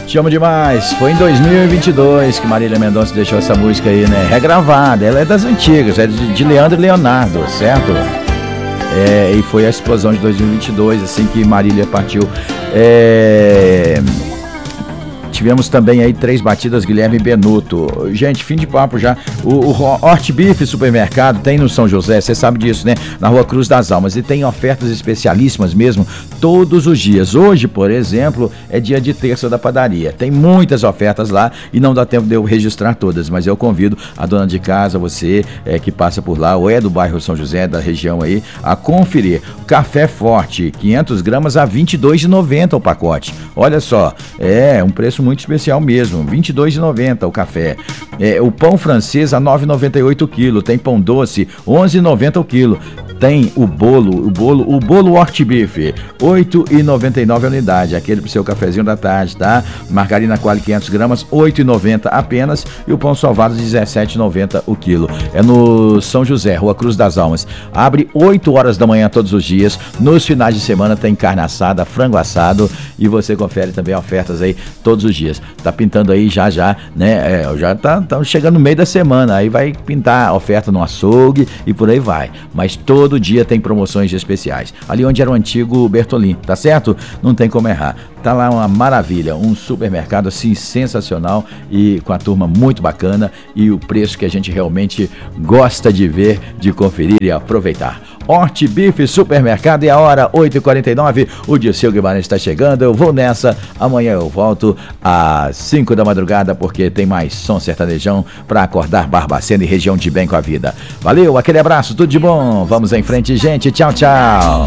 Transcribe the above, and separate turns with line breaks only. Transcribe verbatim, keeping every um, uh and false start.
Te amo demais. Foi em dois mil e vinte e dois que Marília Mendonça deixou essa música aí, né? Regravada. Ela é das antigas, é de, de Leandro e Leonardo, certo? É, e foi a explosão de dois mil e vinte e dois, assim que Marília partiu. É... Tivemos também aí três batidas, Guilherme Benuto. Gente, fim de papo já. O, o Hort Beef Supermercado tem no São José, você sabe disso, né? Na Rua Cruz das Almas. E tem ofertas especialíssimas mesmo todos os dias. Hoje, por exemplo, é dia de terça da padaria. Tem muitas ofertas lá e não dá tempo de eu registrar todas, mas eu convido a dona de casa, você é, que passa por lá ou é do bairro São José, da região aí, a conferir. Café Forte, quinhentas gramas a vinte e dois reais e noventa centavos o pacote. Olha só, é um preço muito especial mesmo, vinte e dois reais e noventa centavos o café. É, o pão francês a nove reais e noventa e oito centavos o quilo. Tem pão doce, onze reais e noventa centavos o quilo. Tem o bolo, o bolo, o bolo Hort Beef, oito reais e noventa e nove centavos a unidade, aquele pro seu cafezinho da tarde, tá? Margarina Qualy quinhentas gramas, oito reais e noventa centavos apenas, e o pão sovado dezessete reais e noventa centavos o quilo. É no São José, Rua Cruz das Almas. Abre oito horas da manhã todos os dias. Nos finais de semana tem carne assada, frango assado, e você confere também ofertas aí todos os dias. Tá pintando aí já já, né? É, já tá, tá chegando no meio da semana, aí vai pintar oferta no açougue e por aí vai. Mas todo Todo dia tem promoções especiais. Ali onde era o antigo Bertolin, tá certo? Não tem como errar. Tá lá uma maravilha, um supermercado assim sensacional e com a turma muito bacana e o preço que a gente realmente gosta de ver, de conferir e aproveitar. Hort Beef Supermercado e a hora oito e quarenta e nove, o Dirceu Guimarães está chegando, eu vou nessa, amanhã eu volto às cinco da madrugada porque tem mais som sertanejão para acordar Barbacena e região de bem com a vida. Valeu, aquele abraço, tudo de bom, vamos em frente, gente, tchau, tchau.